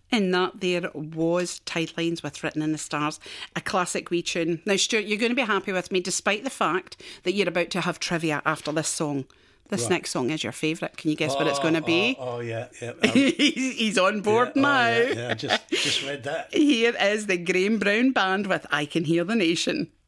in that there was Tidelines with Written in the Stars, a classic wee tune. Now, Stuart, you're going to be happy with me, despite the fact that you're about to have trivia after this song. This next song is your favourite. Can you guess what it's going to be? Yeah. He's on board now. Yeah, I just read that. Here is the Graham Brown Band with I Can Hear the Nation.